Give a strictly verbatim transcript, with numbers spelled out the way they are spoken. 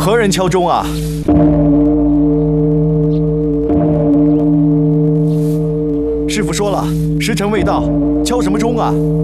何人敲钟啊？师傅说了，时辰未到，敲什么钟啊？